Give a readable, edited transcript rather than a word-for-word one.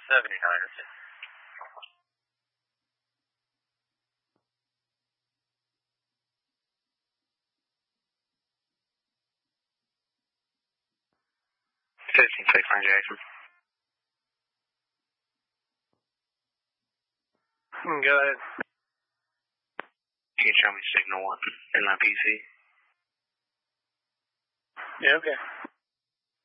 79. 1569 Jackson. Go ahead. Can you show me signal 1 in my PC? Yeah, okay.